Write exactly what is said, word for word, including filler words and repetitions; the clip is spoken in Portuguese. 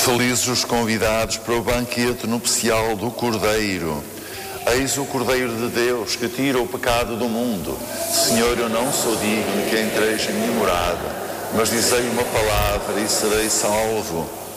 Felizes os convidados para o banquete nupcial do Cordeiro. Eis o Cordeiro de Deus que tira o pecado do mundo. Senhor, eu não sou digno que entreis em minha morada, mas dizei uma palavra e serei salvo.